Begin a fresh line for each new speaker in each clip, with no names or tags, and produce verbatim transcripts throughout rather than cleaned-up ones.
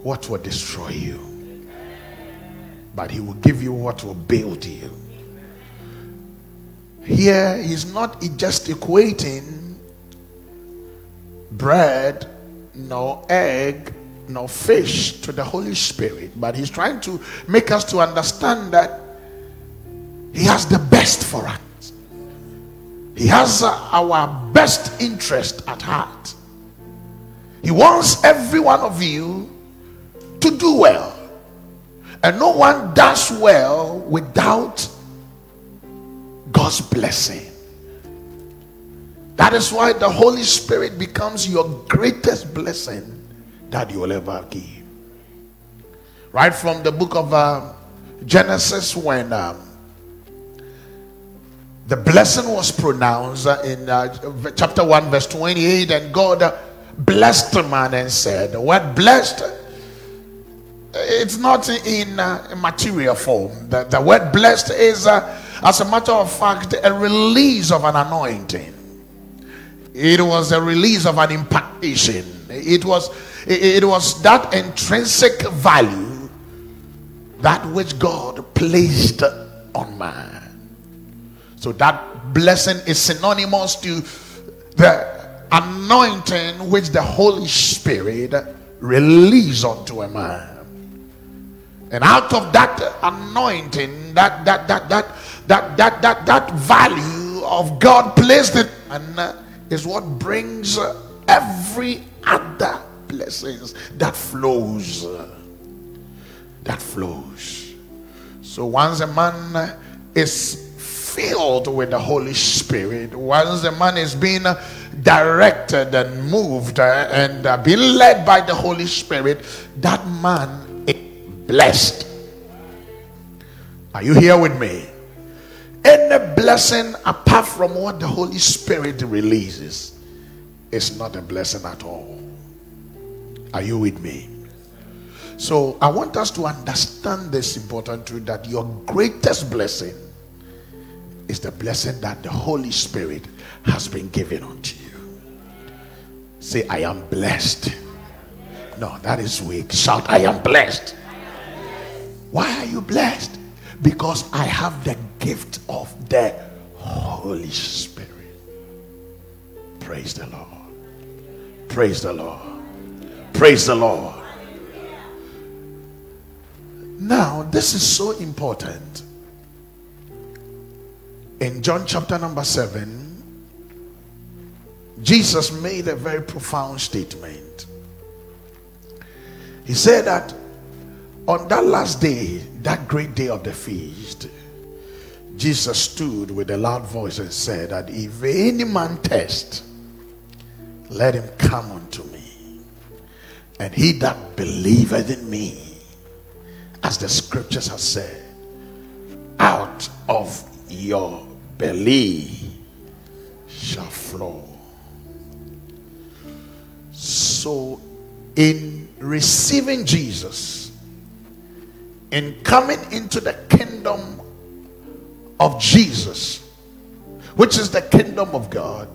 what will destroy you, but he will give you what will build you. Here he's not just equating bread, no egg, no fish to the Holy Spirit, but he's trying to make us to understand that he has the best for us. He has uh, our best interest at heart. He wants every one of you to do well, and no one does well without God's blessing. That is why the Holy Spirit becomes your greatest blessing that you will ever give. Right from the book of uh, Genesis, when um, the blessing was pronounced uh, in uh, chapter one verse twenty-eight, and God uh, blessed the man and said, the word blessed, it's not in uh, material form. The, the word blessed is uh, as a matter of fact a release of an anointing. It was a release of an impartation. It was it, it was that intrinsic value, that which God placed on man. So that blessing is synonymous to the anointing which the Holy Spirit released onto a man. And out of that anointing, that that that that that that that, that value of God placed it, and is what brings every other blessings that flows. That flows. So once a man is filled with the Holy Spirit, once a man is being directed and moved and being led by the Holy Spirit, that man is blessed. Are you here with me? Any blessing apart from what the Holy Spirit releases is not a blessing at all. Are you with me? So I want us to understand this important truth, that your greatest blessing is the blessing that the Holy Spirit has been given unto you. Say, I am blessed. No, that is weak. Shout, I am blessed. Why are you blessed? Because I have the gift of the Holy Spirit. Praise the Lord. Praise the Lord. Praise the Lord. Now, this is so important. In John chapter number seven, Jesus made a very profound statement. He said that on that last day, that great day of the feast, Jesus stood with a loud voice and said that if any man thirst, let him come unto me, and he that believeth in me, as the scriptures have said, out of your belly shall flow. So in receiving Jesus, in coming into the kingdom of Jesus, which is the kingdom of God,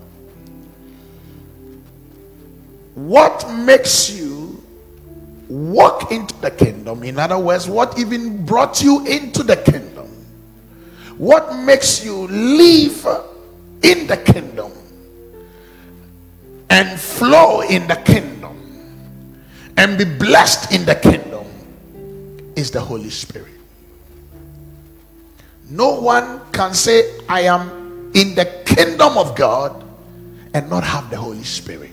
what makes you walk into the kingdom, in other words, what even brought you into the kingdom, what makes you live in the kingdom and flow in the kingdom and be blessed in the kingdom, is the Holy Spirit. No one can say I am in the kingdom of God and not have the Holy Spirit.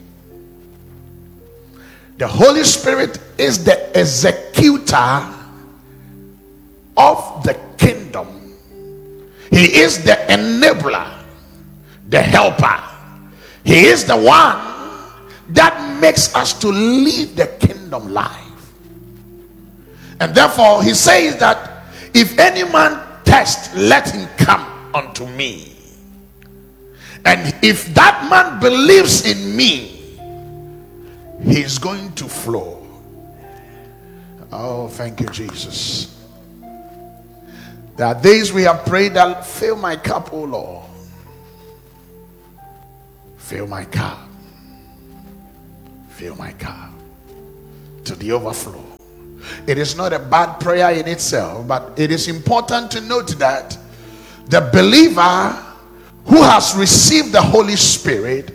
The Holy Spirit is the executor of the kingdom. He is the enabler, the helper. He is the one that makes us to live the kingdom life. And therefore he says that if any man thirst, let him come unto me. And if that man believes in me, he's going to flow. Oh, thank you, Jesus. There are days we have prayed that fill my cup, oh Lord. Fill my cup. Fill my cup to the overflow. It is not a bad prayer in itself, but it is important to note that the believer who has received the Holy Spirit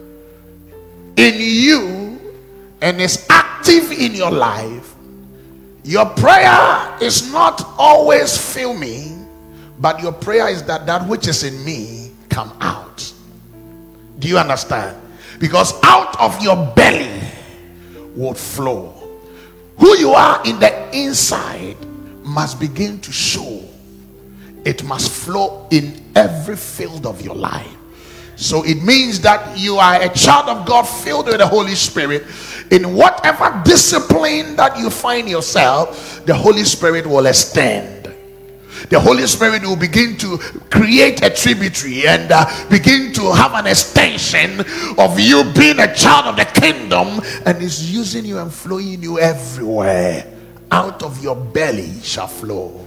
in you and is active in your life, your prayer is not always fill me, but your prayer is that that which is in me come out. Do you understand? Because out of your belly would flow. Who you are in the inside must begin to show. It must flow in every field of your life. So it means that you are a child of God filled with the Holy Spirit. In whatever discipline that you find yourself, the Holy Spirit will extend. The Holy Spirit will begin to create a tributary and uh, begin to have an extension of you being a child of the kingdom, and is using you and flowing you everywhere. Out of your belly shall flow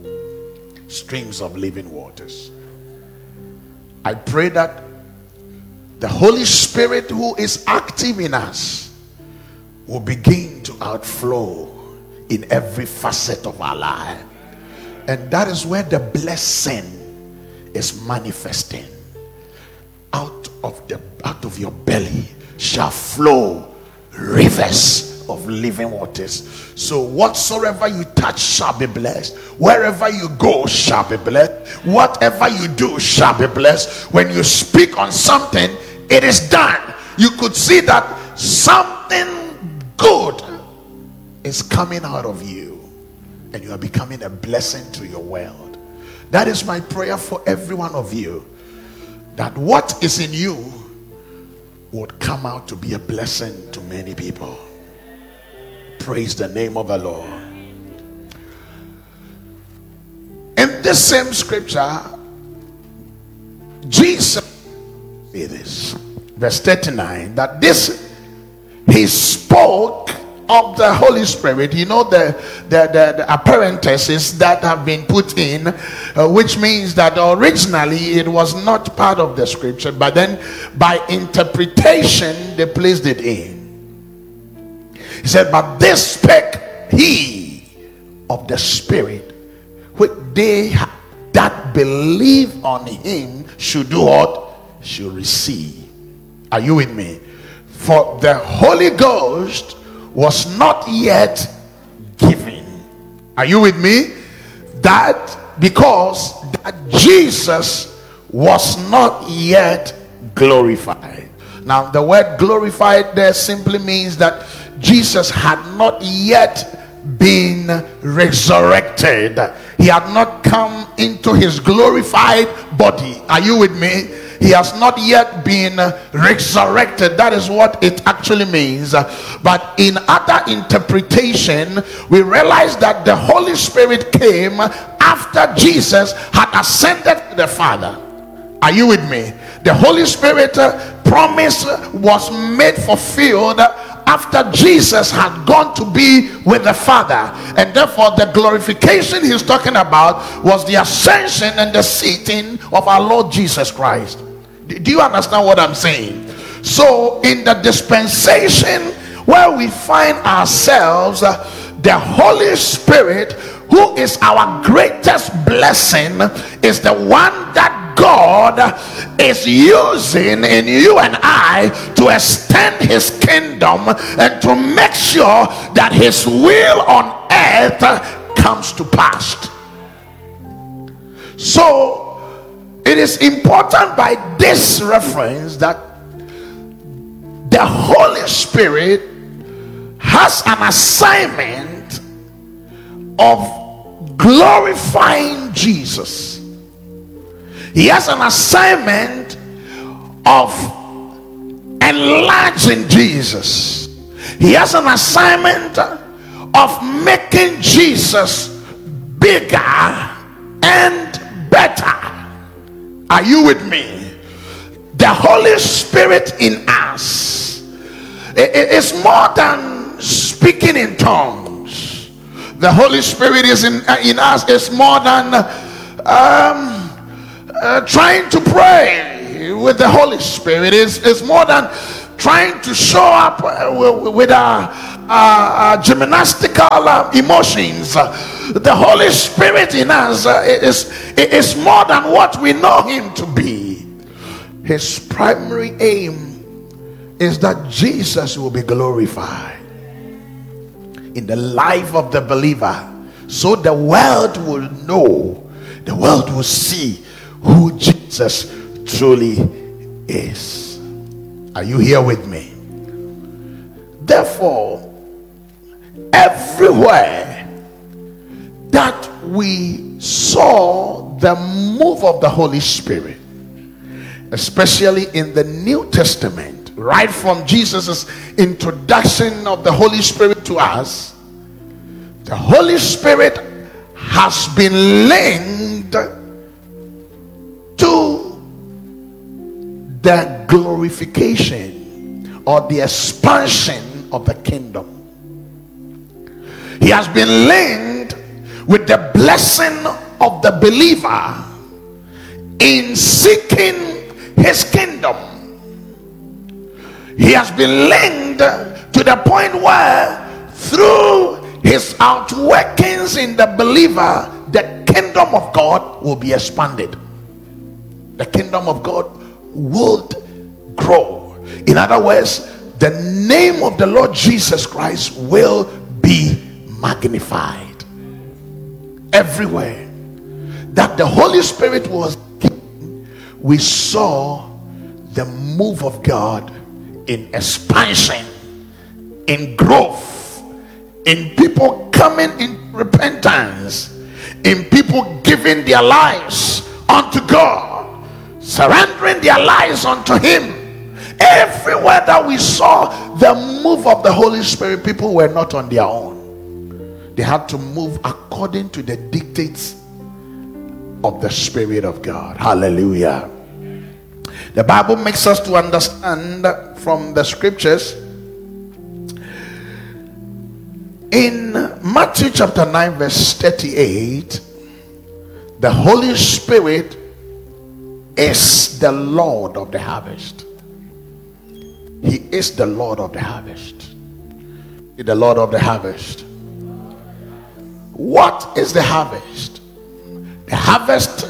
streams of living waters. I pray that the Holy Spirit who is active in us will begin to outflow in every facet of our life. And that is where the blessing is manifesting. Out of the out of your belly shall flow rivers of living waters. So whatsoever you touch shall be blessed. Wherever you go shall be blessed. Whatever you do shall be blessed. When you speak on something, it is done. You could see that something good is coming out of you, and you are becoming a blessing to your world. That is my prayer for every one of you, that what is in you would come out to be a blessing to many people. Praise the name of the Lord. In this same scripture, Jesus said this, verse thirty-nine, that this he spoke of the Holy Spirit. You know, the the, the, the apparentheses that have been put in, uh, which means that originally it was not part of the scripture, but then by interpretation they placed it in. He said, but this spake he of the Spirit, which they that believe on him should do what? Should receive. Are you with me? For the Holy Ghost was not yet given. Are you with me? That because that Jesus was not yet glorified. Now the word glorified there simply means that Jesus had not yet been resurrected. He had not come into his glorified body. Are you with me? He has not yet been resurrected. That is what it actually means. But in other interpretation, we realize that the Holy Spirit came after Jesus had ascended to the Father. Are you with me? The Holy Spirit promise was made fulfilled after Jesus had gone to be with the Father, and therefore the glorification he's talking about was the ascension and the seating of our Lord Jesus Christ. Do you understand what I'm saying? So in the dispensation where we find ourselves, the Holy Spirit, who is our greatest blessing, is the one that God is using in you and I to extend his kingdom and to make sure that his will on earth comes to pass. So it is important by this reference that the Holy Spirit has an assignment of glorifying Jesus. He has an assignment of enlarging Jesus. He has an assignment of making Jesus bigger and better. Are you with me? The Holy Spirit in us is more than speaking in tongues. The Holy Spirit is in, in us is more than um, Uh, trying to pray with the Holy Spirit. Is is more than trying to show up uh, with our uh, uh, gymnastical uh, emotions. Uh, the Holy Spirit in us uh, is, is more than what we know him to be. His primary aim is that Jesus will be glorified in the life of the believer, so the world will know, the world will see who Jesus truly is. Are you here with me? Therefore, everywhere that we saw the move of the Holy Spirit, especially in the New Testament, right from Jesus' introduction of the Holy Spirit to us, the Holy Spirit has been linked to the glorification or the expansion of the kingdom. He has been linked with the blessing of the believer in seeking his kingdom. He has been linked to the point where through his outworkings in the believer, the kingdom of God will be expanded. The kingdom of God would grow. In other words, the name of the Lord Jesus Christ will be magnified. Everywhere that the Holy Spirit was given, we saw the move of God in expansion, in growth, in people coming in repentance, in people giving their lives unto God, surrendering their lives unto him. Everywhere that we saw the move of the Holy Spirit, people were not on their own. They had to move according to the dictates of the Spirit of God. Hallelujah. The Bible makes us to understand from the scriptures in Matthew chapter nine verse thirty-eight, the Holy Spirit is the Lord of the harvest. He is the Lord of the harvest. He is the Lord of the harvest. What is the harvest? The harvest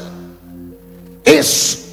is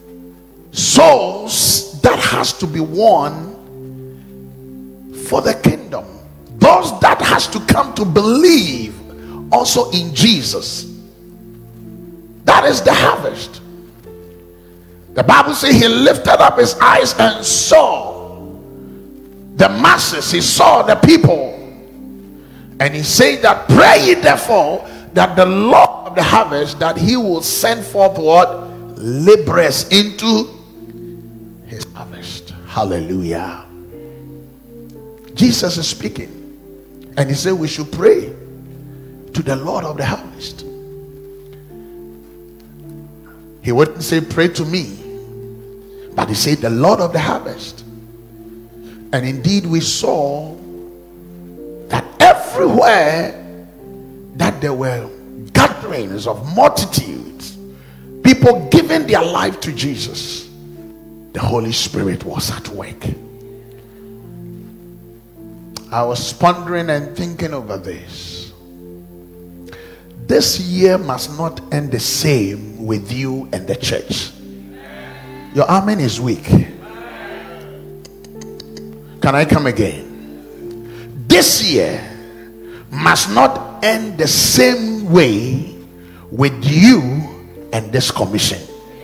souls that has to be won for the kingdom. Those that has to come to believe also in Jesus. That is the harvest. The Bible says he lifted up his eyes and saw the masses. He saw the people, and he said that pray ye therefore that the Lord of the harvest, that he will send forth what? Laborers into his harvest. Hallelujah. Jesus is speaking, and he said we should pray to the Lord of the harvest. He wouldn't say pray to me, but he said the Lord of the harvest. And indeed we saw that everywhere that there were gatherings of multitudes, people giving their life to Jesus, the Holy Spirit was at work. I was pondering and thinking over this. This year must not end the same with you and the church. Your amen is weak. Can I come again? This year must not end the same way with you and this commission.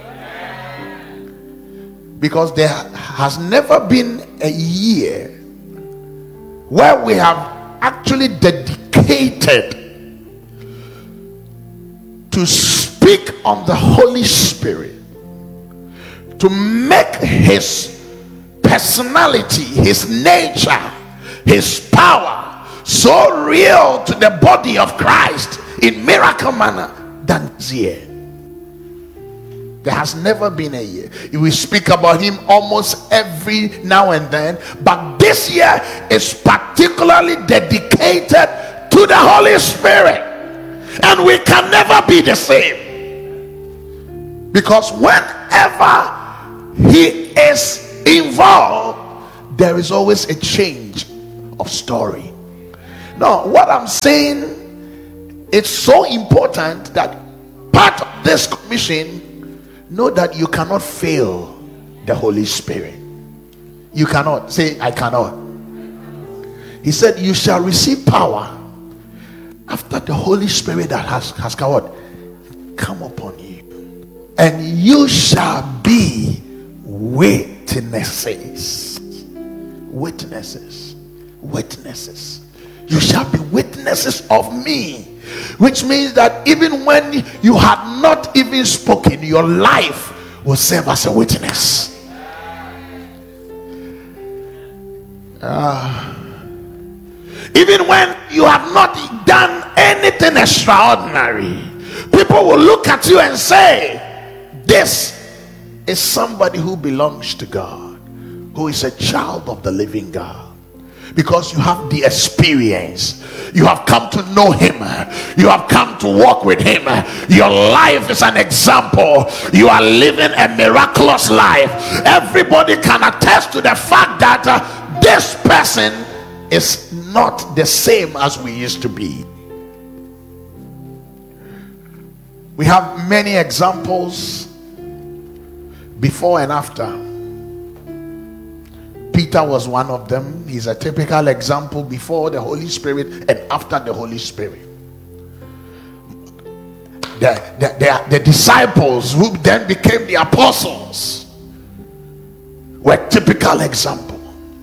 Because there has never been a year where we have actually dedicated to speak on the Holy Spirit, to make his personality, his nature, his power so real to the body of Christ in miracle manner than this year. There has never been a year. We speak about him almost every now and then, but this year is particularly dedicated to the Holy Spirit, and we can never be the same, because whenever he is involved, there is always a change of story. No, what I'm saying, it's so important that part of this commission, know that you cannot fail the Holy Spirit. You cannot. Say, I cannot. He said, you shall receive power after the Holy Spirit that has, has come, what? Come upon you. And you shall be witnesses. Witnesses. Witnesses. You shall be witnesses of me. Which means that even when you had not even spoken, your life will serve as a witness. Uh, even when you have not done anything extraordinary, people will look at you and say, this is somebody who belongs to God, who is a child of the living God. Because you have the experience, you have come to know him, you have come to walk with him. Your life is an example. You are living a miraculous life. Everybody can attest to the fact that uh, this person is not the same as we used to be. We have many examples before and after. Peter was one of them. He's a typical example before the Holy Spirit and after the Holy Spirit. The, the, the, the disciples who then became the apostles were a typical example.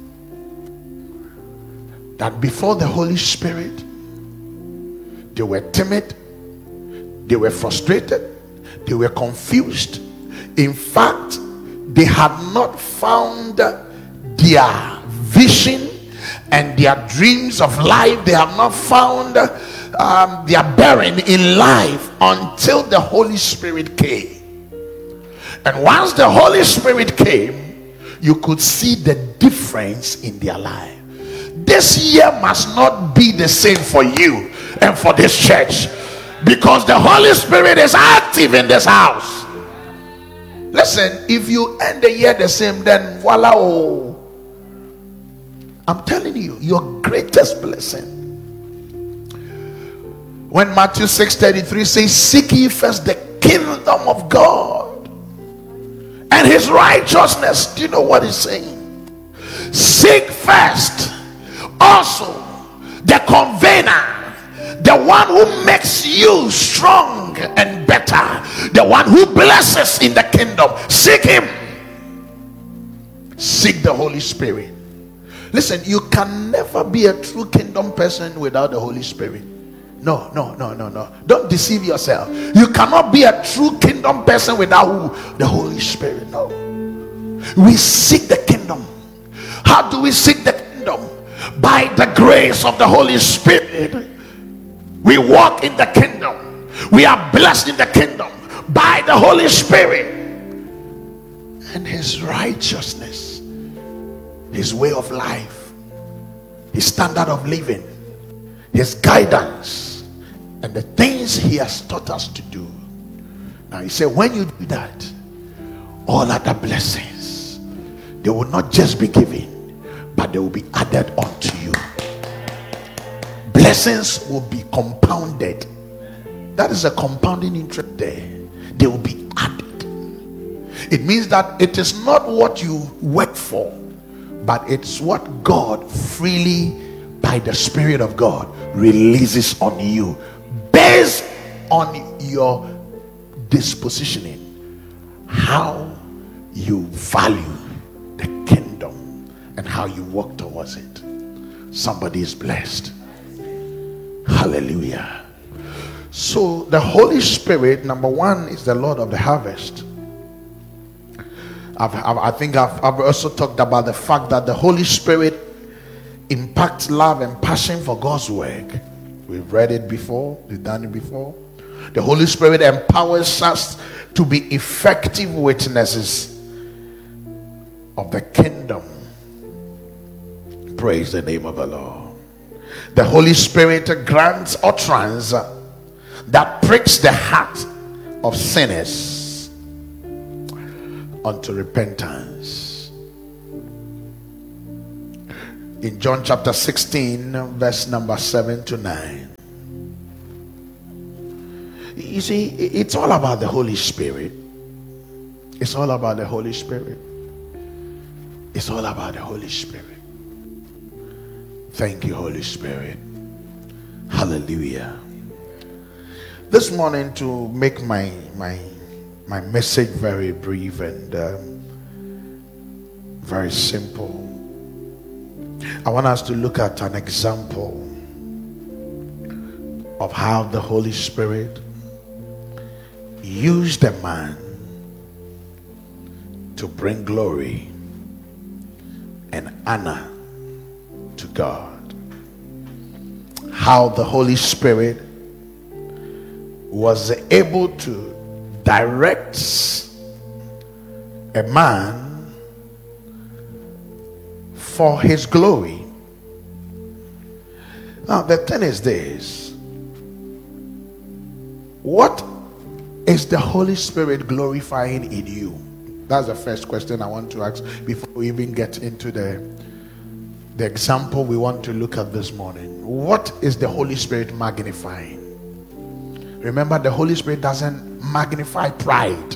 That before the Holy Spirit, they were timid, they were frustrated, they were confused. In fact, they had not found their vision and their dreams of life. They have not found um, their bearing in life until the Holy Spirit came. And once the Holy Spirit came, you could see the difference in their life. This year must not be the same for you and for this church, because the Holy Spirit is active in this house. Listen, if you end the year the same, then voila, oh, I'm telling you, your greatest blessing. When Matthew six thirty-three says, seek ye first the kingdom of God and his righteousness. Do you know what he's saying? Seek first also the convener, the one who makes you strong and better, the one who blesses in the kingdom. Seek him. Seek the Holy Spirit. Listen, you can never be a true kingdom person without the Holy Spirit. No, no, no, no, no. Don't deceive yourself. You cannot be a true kingdom person without who? The Holy Spirit. No. We seek the kingdom. How do we seek the kingdom? By the grace of the Holy Spirit. We walk in the kingdom. We are blessed in the kingdom by the Holy Spirit and his righteousness, his way of life, his standard of living, his guidance, and the things he has taught us to do. Now he said, when you do that, all other blessings, they will not just be given, but they will be added unto you. Blessings will be compounded. That is a compounding interest there. They will be added. It means that it is not what you work for, but it's what God freely, by the Spirit of God, releases on you based on your dispositioning, how you value the kingdom and how you walk towards it. Somebody is blessed. Hallelujah. So the Holy Spirit, number one, is the Lord of the harvest. I've, I've, I think I've, I've also talked about the fact that the Holy Spirit impacts love and passion for God's work. We've read it before, we've done it before. The Holy Spirit empowers us to be effective witnesses of the kingdom. Praise the name of the Lord. The Holy Spirit grants utterance that pricks the heart of sinners unto repentance. in John chapter sixteen, verse number seven to nine. You see, it's all about the Holy Spirit. It's all about the Holy Spirit. It's all about the Holy Spirit. Thank you, Holy Spirit. Hallelujah. This morning, to make my my my message very brief and um, very simple, I want us to look at an example of how the Holy Spirit used a man to bring glory and honor to God. How the Holy Spirit was able to direct a man for his glory. Now the thing is this: what is the Holy Spirit glorifying in you? That's the first question I want to ask before we even get into the the example we want to look at this morning. What is the Holy Spirit magnifying? Remember, the Holy Spirit doesn't magnify pride.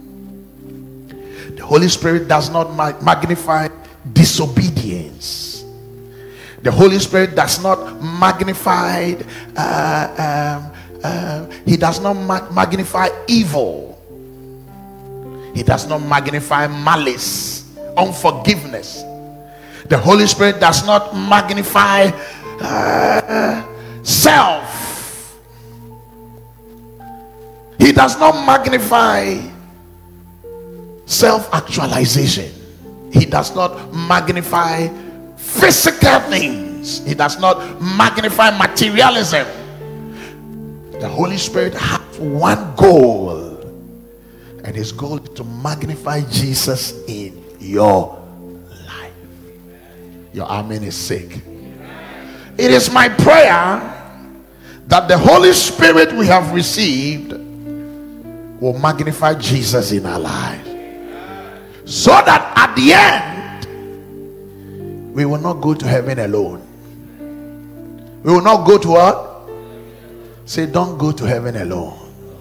The Holy Spirit does not ma- magnify disobedience. The Holy Spirit does not magnify uh, um, uh, he does not ma- magnify evil. He does not magnify malice, unforgiveness. The Holy Spirit does not magnify uh, self. He does not magnify self-actualization. He does not magnify physical things. He does not magnify materialism. The Holy Spirit has one goal, and his goal is to magnify Jesus in your life. Your amen is sick. It is my prayer that the Holy Spirit we have received will magnify Jesus in our lives, so that at the end we will not go to heaven alone. We will not go to what? Say, don't go to heaven alone.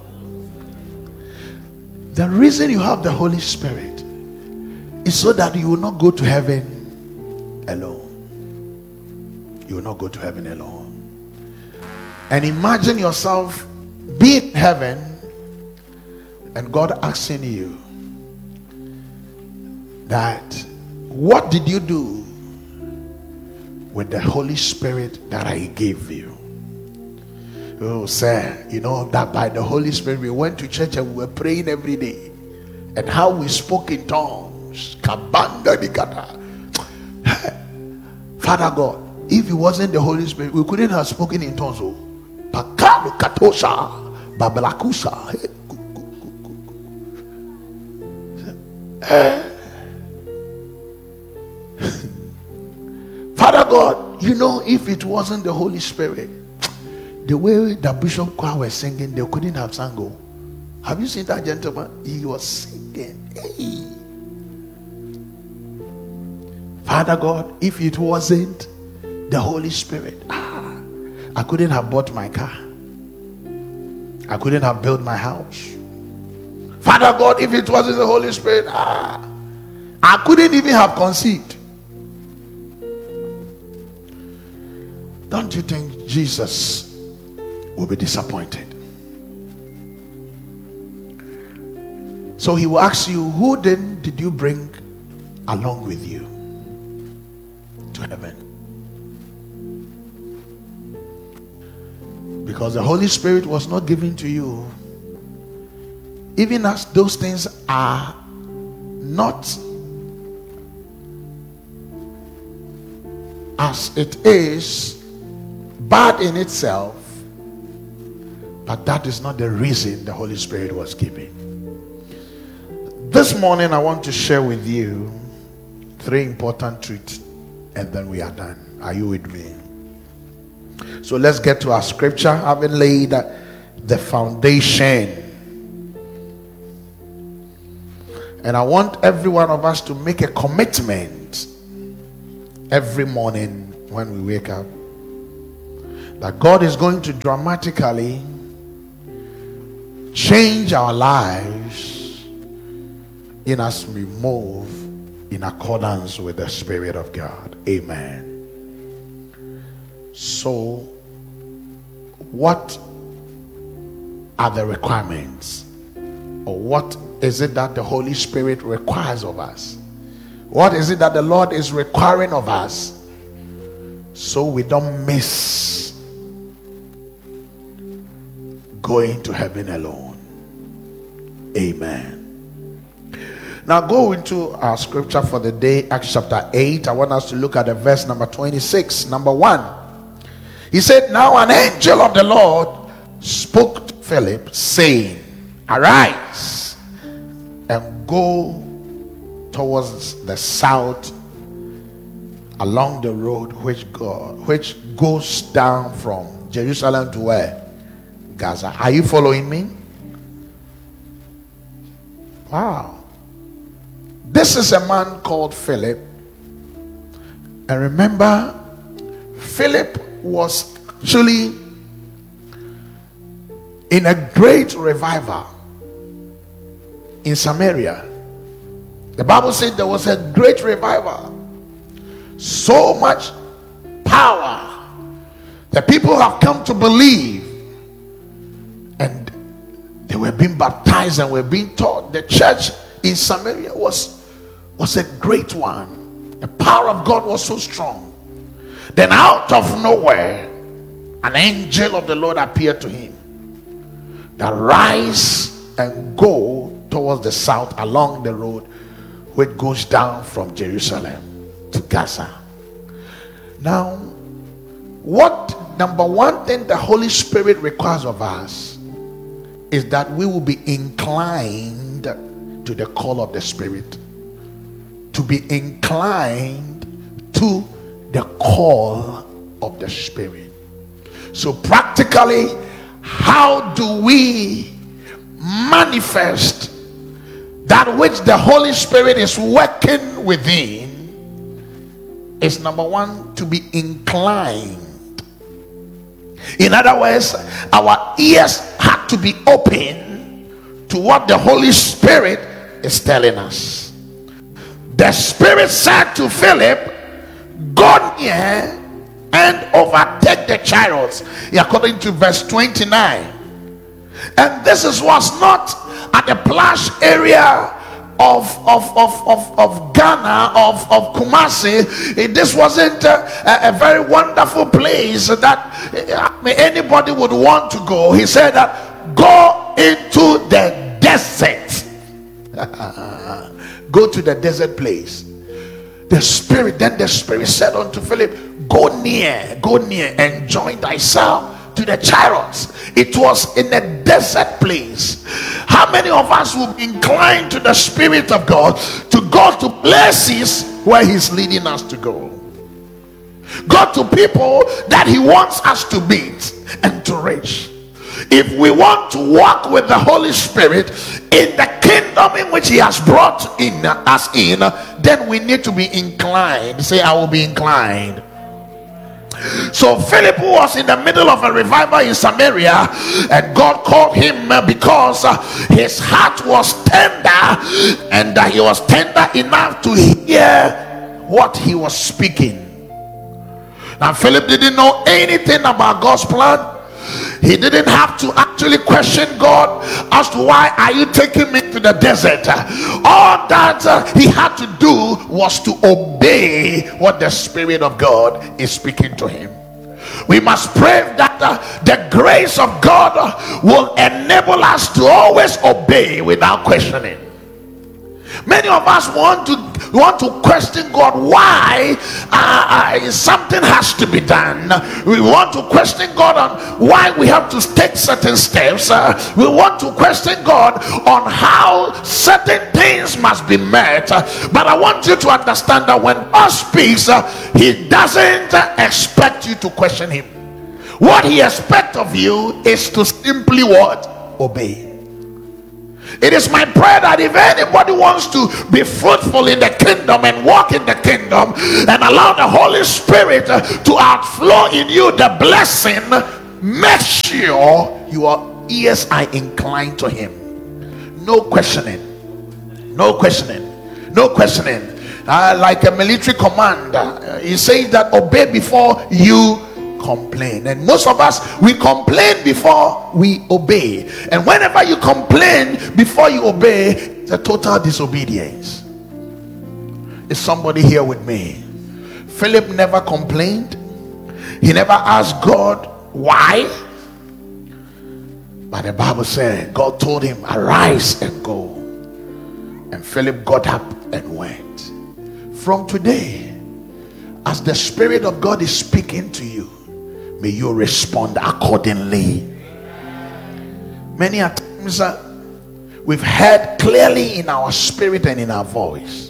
The reason you have the Holy Spirit is so that you will not go to heaven alone. You will not go to heaven alone. And imagine yourself being in heaven and God asking you that, what did you do with the Holy Spirit that I gave you? Oh, sir, you know that by the Holy Spirit we went to church and we were praying every day, and how we spoke in tongues. Kabanda digata. Father God, if it wasn't the Holy Spirit, we couldn't have spoken in tongues. Pakalo katosha babalakusa. Father God, you know, if it wasn't the Holy Spirit, the way the Bishop Choir was singing, they couldn't have sang. Have you seen that gentleman? He was singing. Hey. Father God, if it wasn't the Holy Spirit, ah, I couldn't have bought my car. I couldn't have built my house. Father God, if it wasn't the Holy Spirit, ah, I couldn't even have conceived. Don't you think Jesus will be disappointed? So he will ask you, who then did you bring along with you to heaven? Because the Holy Spirit was not given to you, even as those things are not as it is bad in itself, but that is not the reason the Holy Spirit was given. This morning I want to share with you three important truths, and then we are done. Are you with me? So let's get to our scripture, having laid the foundation. And I want every one of us to make a commitment every morning when we wake up, that God is going to dramatically change our lives in as we move in accordance with the Spirit of God. Amen. So, what are the requirements? Or what is it that the Holy Spirit requires of us? What is it that the Lord is requiring of us, so we don't miss going to heaven alone? Amen. Now go into our scripture for the day, Acts chapter eight. I want us to look at the verse number twenty-six. Number one, he said, now an angel of the Lord spoke to Philip, saying, arise and go towards the south along the road which go, which goes down from Jerusalem to where? Gaza. Are you following me? Wow. This is a man called Philip. And remember, Philip was actually in a great revival in Samaria. The Bible said there was a great revival. So much power. The people have come to believe. And they were being baptized and were being taught. The church in Samaria was, was a great one. The power of God was so strong. Then out of nowhere, an angel of the Lord appeared to him. That rise and go towards the south along the road which goes down from Jerusalem to Gaza. Now, what number one thing the Holy Spirit requires of us is that we will be inclined to the call of the Spirit. To be inclined to the call of the Spirit. So practically, how do we manifest that which the Holy Spirit is working within? Is number one, to be inclined. In other words, our ears have to be open to what the Holy Spirit is telling us. The Spirit said to Philip, go near and overtake the chariots, according to verse twenty-nine. And this is, was not at the plush area of of of of, of Ghana, of of Kumasi. This wasn't a, a very wonderful place that uh, anybody would want to go. He said that go into the desert. Go to the desert place. The Spirit, then the Spirit said unto Philip, go near, go near and join thyself to the chariots. It was in a desert place. How many of us will be inclined to the Spirit of God to go to places where He's leading us to go? Go to people that He wants us to meet and to reach. If we want to walk with the Holy Spirit in the kingdom in which He has brought in us in, then we need to be inclined. Say, I will be inclined. So Philip was in the middle of a revival in Samaria, and God called him because his heart was tender, and he was tender enough to hear what he was speaking. Now Philip didn't know anything about God's plan. He didn't have to actually question God as to why are you taking me to the desert. All that uh, he had to do was to obey what the Spirit of God is speaking to him. We must pray that uh, the grace of God will enable us to always obey without questioning. Many of us want to want to question God why uh, uh, something has to be done. We want to question God on why we have to take certain steps. Uh, we want to question God on how certain things must be met. Uh, but I want you to understand that when God speaks, uh, He doesn't uh, expect you to question Him. What He expects of you is to simply what? Obey. It is my prayer that if anybody wants to be fruitful in the kingdom and walk in the kingdom and allow the Holy Spirit to outflow in you the blessing, make sure your ears are inclined to him. No questioning, no questioning, no questioning. Uh, like a military command, uh, he says that obey before you complain. And most of us, we complain before we obey. And whenever you complain before you obey, it's a total disobedience. Is somebody here with me? Philip never complained. He never asked God why. But the Bible said God told him, arise and go. And Philip got up and went. From today, as the Spirit of God is speaking to you, may you respond accordingly. Many a times uh, we've heard clearly in our spirit and in our voice,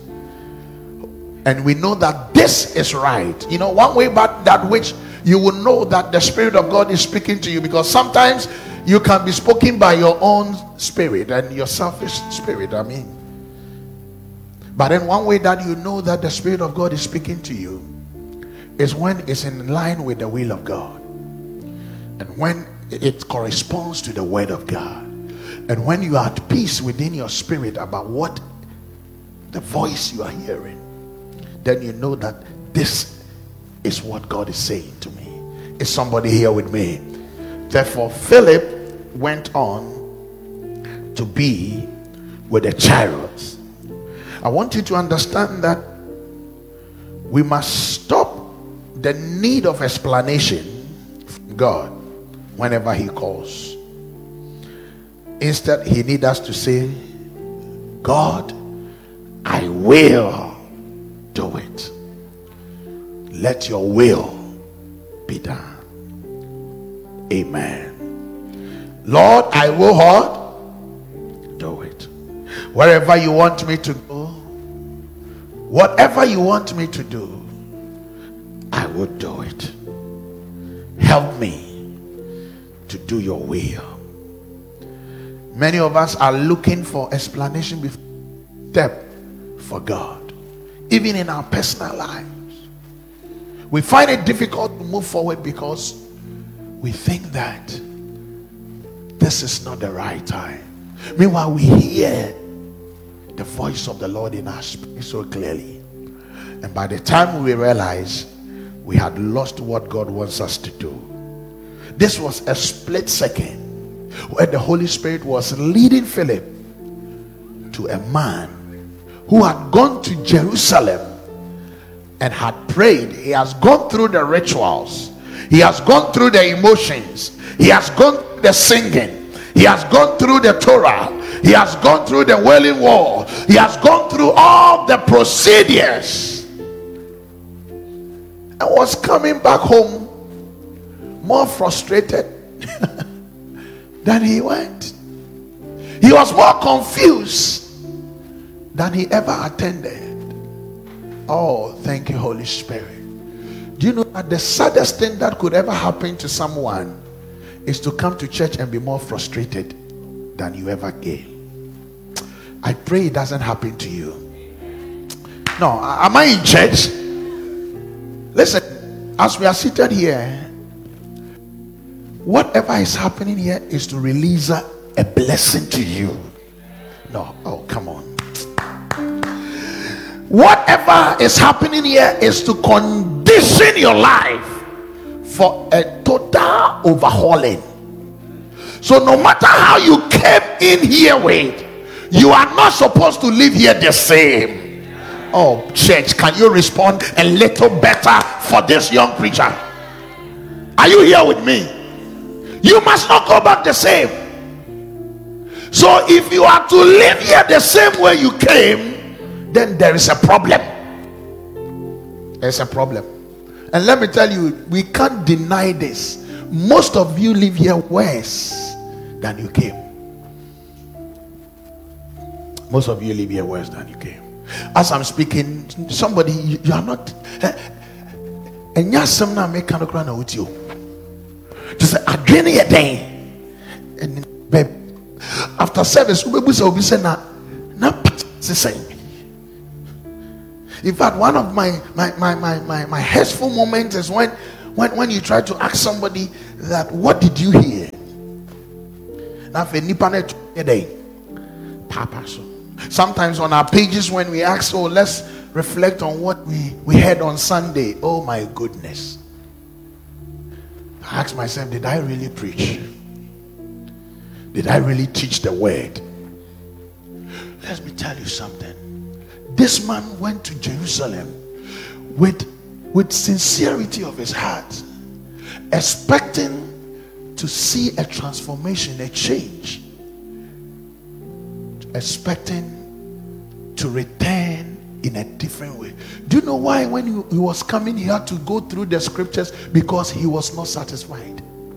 and we know that this is right. You know, one way but that which you will know that the Spirit of God is speaking to you, because sometimes you can be spoken by your own spirit and your selfish spirit, I mean. But then one way that you know that the Spirit of God is speaking to you is when it's in line with the will of God, and when it corresponds to the word of God, and when you are at peace within your spirit about what the voice you are hearing, then you know that this is what God is saying to me. Is somebody here with me? Therefore Philip went on to be with the chariots. I want you to understand that we must stop the need of explanation from God whenever he calls. Instead, he needs us to say, God, I will do it. Let your will be done. Amen. Lord, I will what? Do it. Wherever you want me to go, whatever you want me to do, I will do it. Help me to do your will. Many of us are looking for explanation before step for God, even in our personal lives. We find it difficult to move forward because we think that this is not the right time. Meanwhile, we hear the voice of the Lord in our spirit so clearly, and by the time we realize, we had lost what God wants us to do. This was a split second where the Holy Spirit was leading Philip to a man who had gone to Jerusalem and had prayed. He has gone through the rituals, he has gone through the emotions, he has gone through the singing, he has gone through the Torah, he has gone through the Wailing Wall, he has gone through all the procedures, and was coming back home more frustrated than he went. He was more confused than he ever attended. Oh, thank you, Holy Spirit. Do you know that the saddest thing that could ever happen to someone is to come to church and be more frustrated than you ever came? I pray it doesn't happen to you. No, am I in church? Listen, as we are seated here, whatever is happening here is to release a, a blessing to you. No, oh, come on. Whatever is happening here is to condition your life for a total overhauling. So no matter how you came in here with, you are not supposed to live here the same. Oh, church, can you respond a little better for this young preacher? Are you here with me? You must not go back the same. So if you are to live here the same way you came, then there is a problem. There's a problem. And let me tell you, we can't deny this. Most of you live here worse than you came. Most of you live here worse than you came. As I'm speaking, somebody, you, you are not. And you're some now make kind of crown with you. Just say, I drink it then. And babe, after service, will be saying, the same. In fact, one of my my my my my, my hurtful moments is when, when when you try to ask somebody that, what did you hear? Sometimes on our pages when we ask, oh, let's reflect on what we, we heard on Sunday. Oh my goodness. I ask myself, did I really preach? Did I really teach the word? Let me tell you something. This man went to Jerusalem with, with sincerity of his heart, expecting to see a transformation, a change, expecting to return in a different way. Do you know why? When he, he was coming, he had to go through the scriptures because he was not satisfied.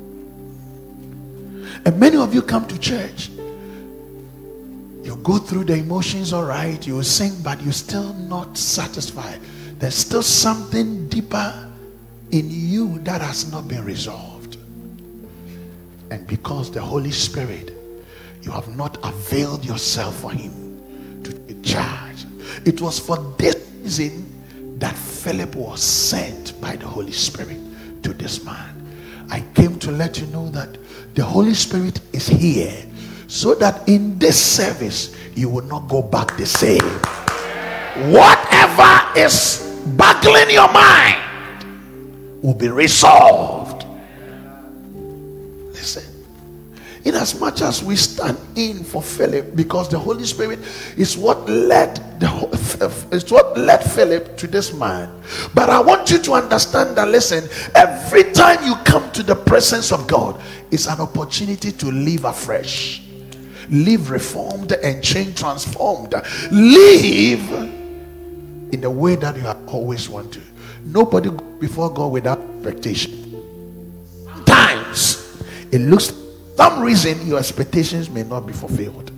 And many of you come to church, you go through the emotions, all right, you sing, but you're still not satisfied. There's still something deeper in you that has not been resolved. And because the Holy Spirit, you have not availed yourself for him to take charge. It was for this reason that Philip was sent by the Holy Spirit to this man. I came to let you know that the Holy Spirit is here, so that in this service you will not go back the same. Whatever is boggling your mind will be resolved. Listen, in as much as we stand in for Philip, because the Holy Spirit is what led the is what led Philip to this man. But I want you to understand that, listen, every time you come to the presence of God, it's an opportunity to live afresh, live reformed and change transformed, live in the way that you have always wanted to. Nobody goes before God without expectation. Sometimes it looks, some reason your expectations may not be fulfilled.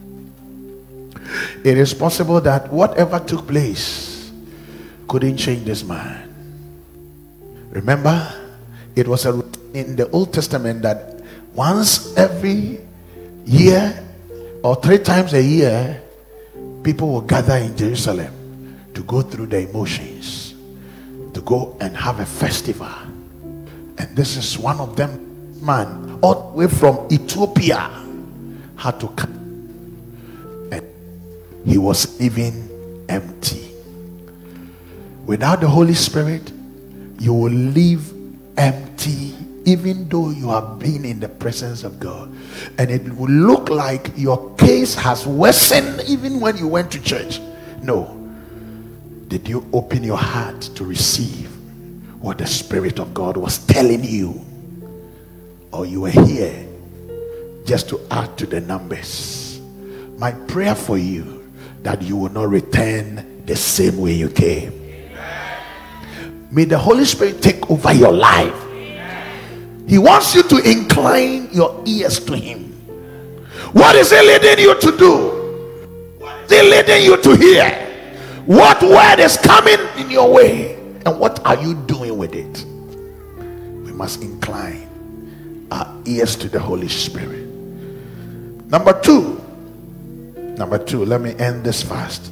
It is possible that whatever took place couldn't change this man. Remember, it was a routine in the Old Testament that once every year or three times a year, people will gather in Jerusalem to go through the emotions, to go and have a festival. And this is one of them. Man all the way from Ethiopia had to come, and he was living empty. Without the Holy Spirit, you will live empty, even though you have been in the presence of God, and it will look like your case has worsened even when you went to church. No. Did you open your heart to receive what the Spirit of God was telling you? Or you were here just to add to the numbers? My prayer for you, that you will not return the same way you came. Amen. May the Holy Spirit take over your life. Amen. He wants you to incline your ears to him. What is he leading you to do? What is he leading you to hear? What word is coming in your way, and what are you doing with it? We must incline our ears to the Holy Spirit. Number two, number two, let me end this fast.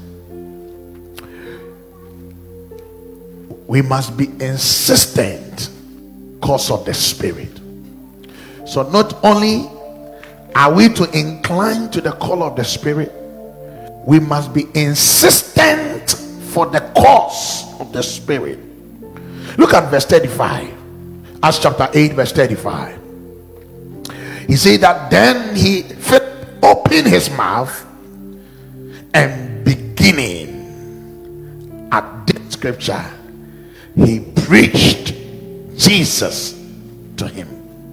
We must be insistent because of the Spirit. So not only are we to incline to the call of the Spirit, we must be insistent for the cause of the Spirit. Look at verse thirty-five. Acts chapter eight, verse thirty-five. He said that then he opened his mouth, and beginning at this scripture, he preached Jesus to him.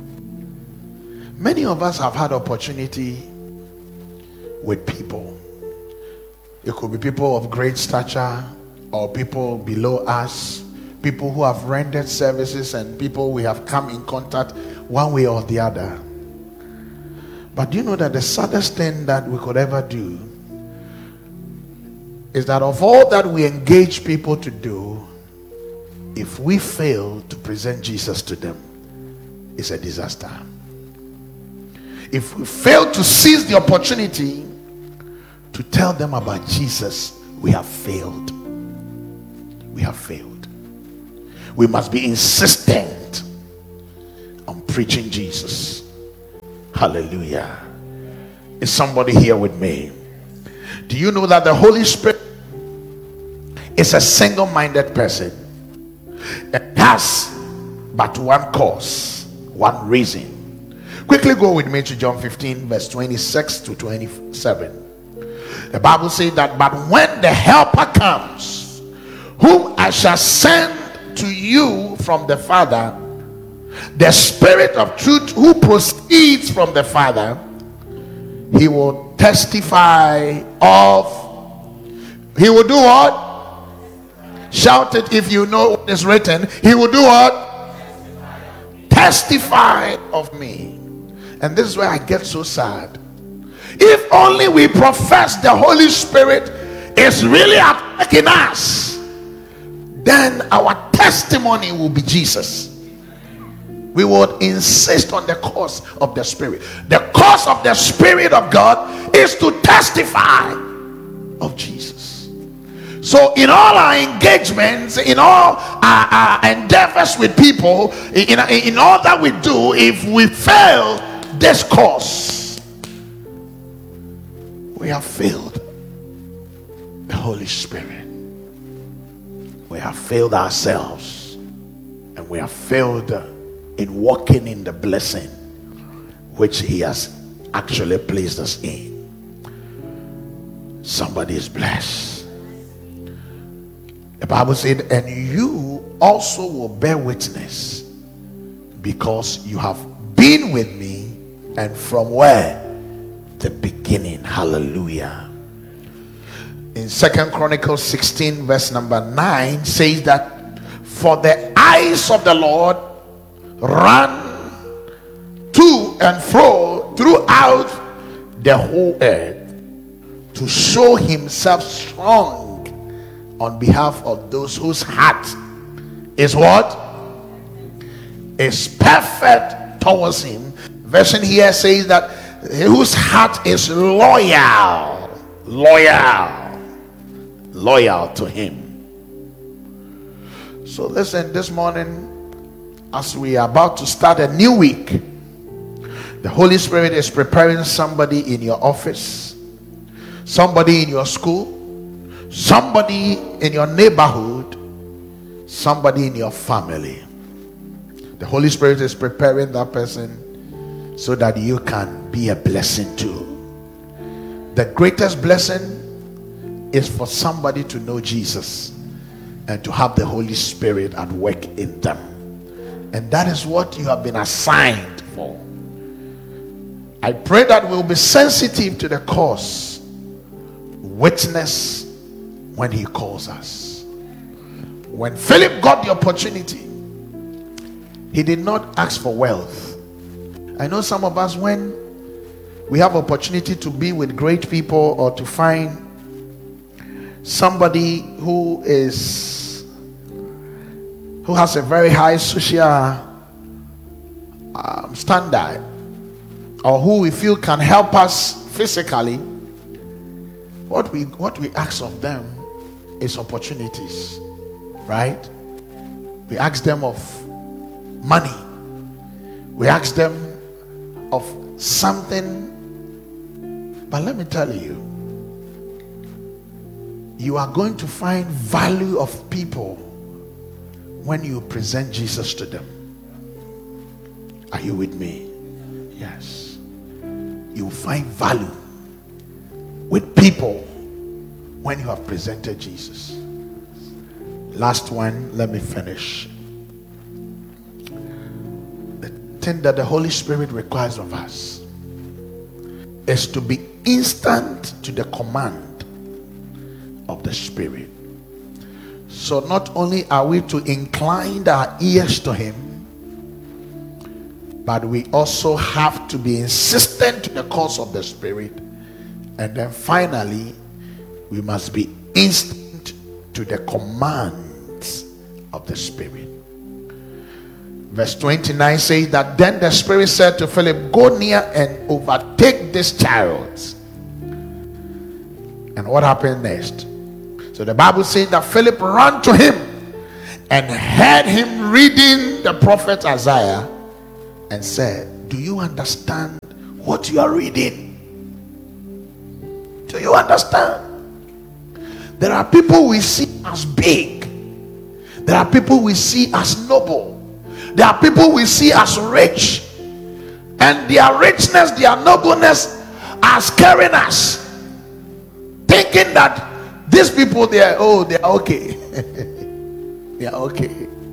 Many of us have had opportunity with people. It could be people of great stature, or people below us, people who have rendered services, and people we have come in contact one way or the other. But do you know that the saddest thing that we could ever do is that of all that we engage people to do, if we fail to present Jesus to them, it's a disaster. If we fail to seize the opportunity to tell them about Jesus, we have failed. We have failed. We must be insistent on preaching Jesus. Hallelujah. Is somebody here with me? Do you know that the Holy Spirit is a single-minded person? It has but one cause, one reason. Quickly go with me to John fifteen, verse twenty-six to twenty-seven. The Bible says that, but when the Helper comes, whom I shall send to you from the Father, the Spirit of truth who proceeds from the Father, he will testify of, he will do what? Shout it if you know what is written. He will do what? Testify of me. And this is where I get so sad. If only we profess the Holy Spirit is really at work in us, then our testimony will be Jesus. We would insist on the cause of the Spirit. The cause of the Spirit of God is to testify of Jesus. So in all our engagements, in all our, our endeavors with people, in, in all that we do, if we fail this cause, we have failed the Holy Spirit. We have failed ourselves, and we have failed in walking in the blessing which he has actually placed us in. Somebody is blessed. The Bible said, and you also will bear witness, because you have been with me, and from where? The beginning. Hallelujah. In Second Chronicles sixteen, verse number nine, says that, for the eyes of the Lord run to and fro throughout the whole earth, to show himself strong on behalf of those whose heart is what? Is perfect towards him. Version here says that whose heart is loyal, loyal, loyal to him. So listen, this morning, as we are about to start a new week, the Holy Spirit is preparing somebody in your office, somebody in your school, somebody in your neighborhood, somebody in your family. The Holy Spirit is preparing that person so that you can be a blessing too. The greatest blessing is for somebody to know Jesus and to have the Holy Spirit at work in them. And that is what you have been assigned for. I pray that we'll be sensitive to the cause, witness when he calls us. When Philip got the opportunity, he did not ask for wealth. I know some of us, when we have opportunity to be with great people or to find somebody who is who has a very high social um, standard, or who we feel can help us physically, what we what we ask of them is opportunities, right? We ask them of money, we ask them of something. But let me tell you, you are going to find value of people when you present Jesus to them. Are you with me? Yes. You will find value with people when you have presented Jesus. Last one, let me finish. The thing that the Holy Spirit requires of us is to be instant to the command of the Spirit. So not only are we to incline our ears to him, but we also have to be insistent to the cause of the Spirit. And then finally, we must be instant to the commands of the Spirit. Verse twenty-nine says that then the Spirit said to Philip, go near and overtake this chariot. And what happened next? So the Bible says that Philip ran to him and heard him reading the prophet Isaiah and said, do you understand what you are reading? Do you understand? There are people we see as big. There are people we see as noble. There are people we see as rich. And their richness, their nobleness are scaring us. Thinking that these people, they are, oh, they are okay. They are okay.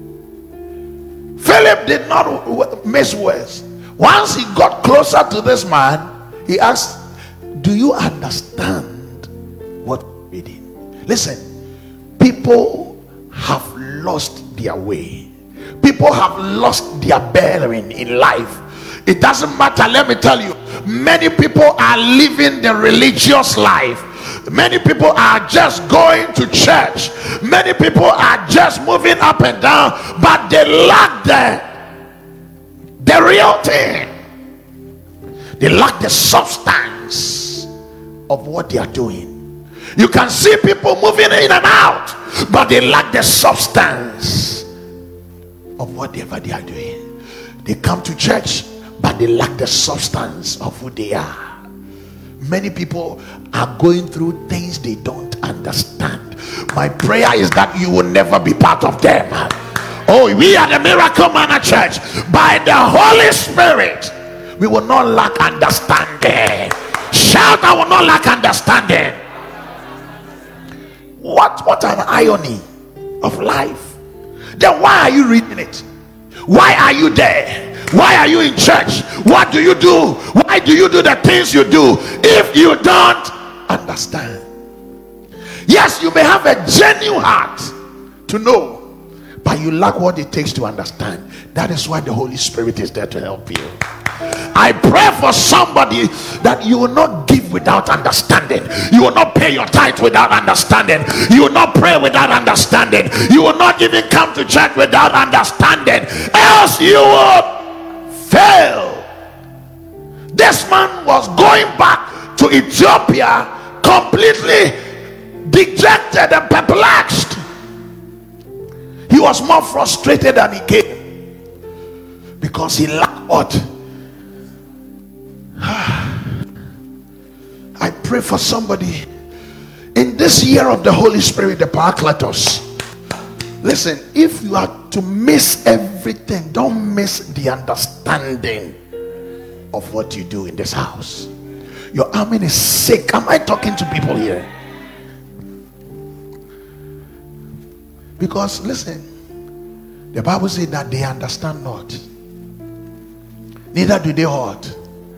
Philip did not miss words. Once he got closer to this man, he asked, do you understand what you're reading? Listen, people have lost their way. People have lost their bearing in life. It doesn't matter, let me tell you, many people are living the religious life. Many people are just going to church. Many people are just moving up and down, but they lack the the real thing. They lack the substance of what they are doing. You can see people moving in and out, but they lack the substance of whatever they are doing. They come to church, but they lack the substance of who they are. Many people are going through things they don't understand. My prayer is that you will never be part of them. Oh, we are the Miracle Manna Church. By the Holy Spirit, we will not lack understanding. Shout, I will not lack understanding. What, what an irony of life. Then why are you reading it? Why are you there? Why are you in church? What do you do? Why do you do the things you do if you don't understand? Yes, you may have a genuine heart to know, but you lack what it takes to understand. That is why the Holy Spirit is there to help you. I pray for somebody that you will not give without understanding. You will not pay your tithe without understanding. You will not pray without understanding. You will not even come to church without understanding. Else you will fail. This man was going back to Ethiopia completely dejected and perplexed. He was more frustrated than he came because he lacked what? I pray for somebody in this year of the Holy Spirit, the Paracletos. Listen, if you are to miss everything, don't miss the understanding of what you do in this house. Your army is sick. Am I talking to people here? Because listen, the Bible says that they understand not, neither do they hurt.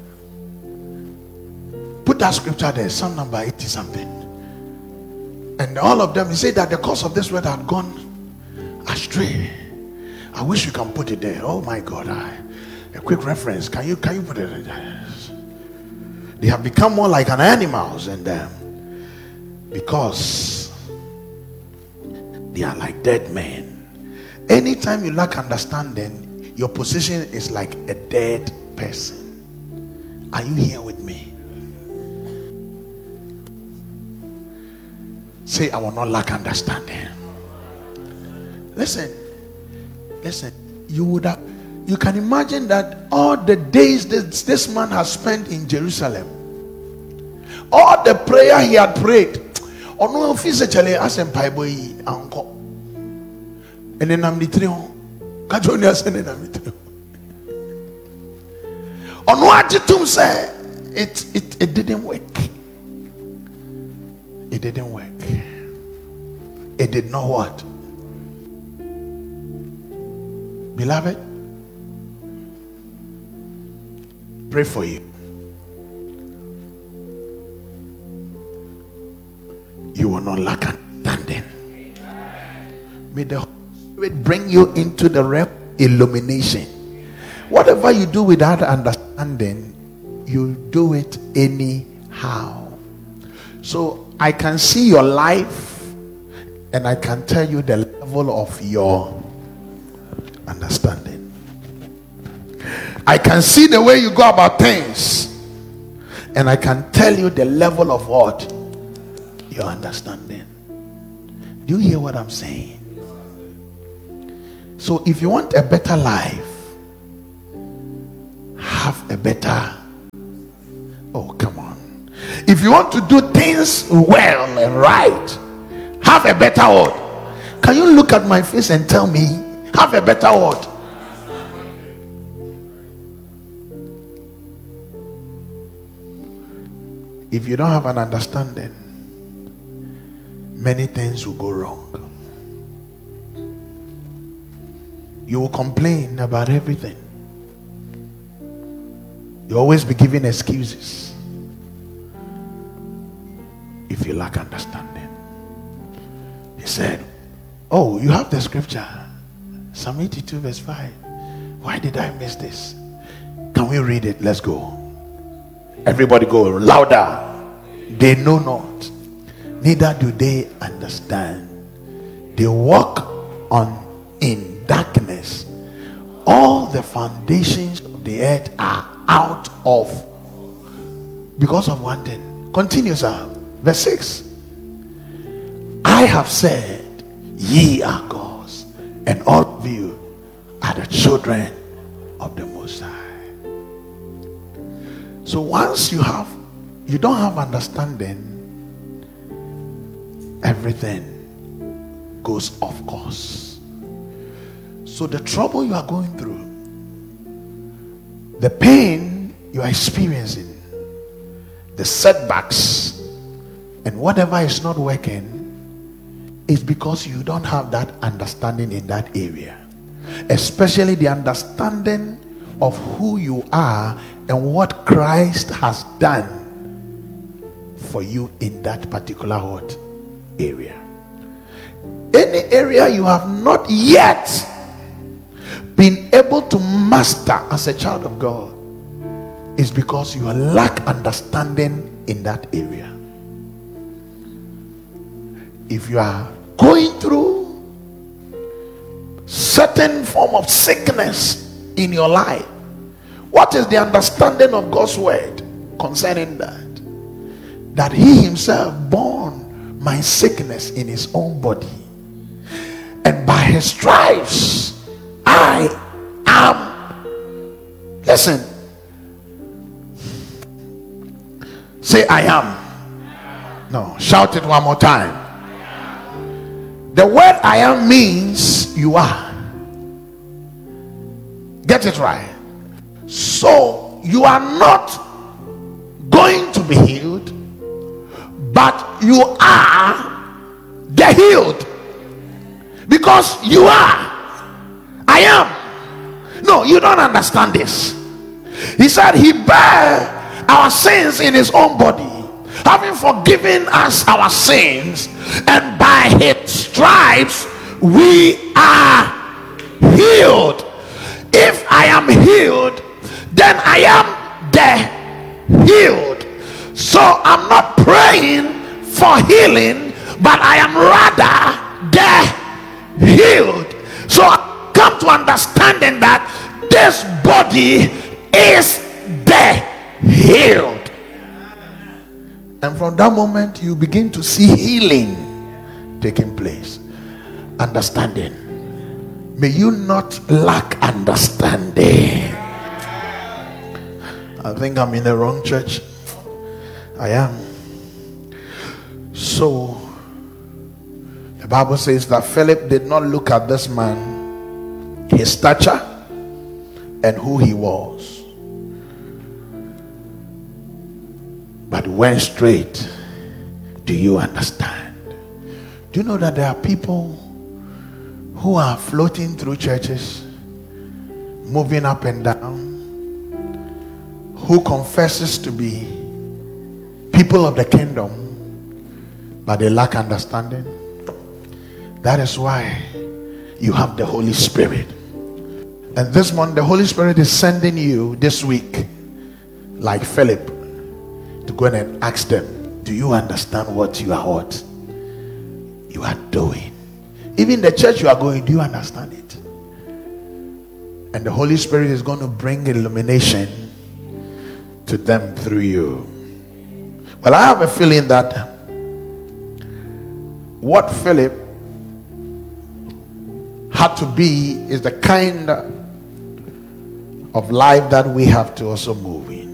Put that scripture there, Psalm number eighty something. And all of them, he said that the cause of this word had gone astray. I wish you can put it there. Oh my God, I, a quick reference. Can you can you put it there? They have become more like an animals and them because they are like dead men. Anytime you lack understanding, your position is like a dead person. Are you here with me? Say, I will not lack understanding. Listen, listen. You would have, you can imagine that all the days this, this man has spent in Jerusalem, all the prayer he had prayed, or no physically as a boy uncle, and then I'm the trio. Kajonia sending I'm the trio. On what you say, it it it didn't work. It didn't work. It did not what? Beloved, pray for you. You will not lack understanding. May the Holy Spirit bring you into the realm of illumination. Whatever you do without understanding, you do it anyhow. So I can see your life and I can tell you the level of your understanding. I can see the way you go about things, and I can tell you the level of what your understanding. Do you hear what I'm saying? So if you want a better life, have a better, oh come on, if you want to do things well and right, have a better word. Can you look at my face and tell me, have a better word? If you don't have an understanding, many things will go wrong. You will complain about everything. You'll always be giving excuses if you lack understanding. He said, oh, you have the scripture, Psalm eighty-two verse five. Why did I miss this? Can we read it? Let's go. Everybody go louder. They know not, neither do they understand. They walk on in darkness. All the foundations of the earth are out of, because of one thing. Continue, sir. Verse six. I have said, ye are gods, and all of you are the children of the Most High. So once you have, you don't have understanding, everything goes off course. So the trouble you are going through, the pain you are experiencing, the setbacks, and whatever is not working, is because you don't have that understanding in that area, especially the understanding of who you are and what Christ has done for you in that particular what area. Any area you have not yet been able to master as a child of God is because you lack understanding in that area. If you are going through certain form of sickness in your life, what is the understanding of God's word concerning that? That he himself borne my sickness in his own body, and by his stripes I am. Listen, say I am. No, shout it one more time. The word I am means you are. Get it right. So you are not going to be healed, but you are the healed, because you are. I am. No, you don't understand this. He said he bare our sins in his own body, having forgiven us our sins, and by his stripes we are healed. If I am healed, then I am the healed. So I'm not praying for healing, but I am rather the healed. So I come to understanding that this body is the healed. And from that moment you begin to see healing taking place. Understanding. May you not lack understanding. I think I'm in the wrong church. I am. So the Bible says that Philip did not look at this man, his stature, and who he was, but went straight. Do you understand? Do you know that there are people who are floating through churches, moving up and down, who confesses to be people of the kingdom, but they lack understanding? That is why you have the Holy Spirit. And this month the Holy Spirit is sending you this week, like Philip, to go in and ask them, do you understand what you are what you are doing? Even the church you are going, do you understand it? And the Holy Spirit is going to bring illumination to them through you. Well, I have a feeling that what Philip had to be is the kind of life that we have to also move in.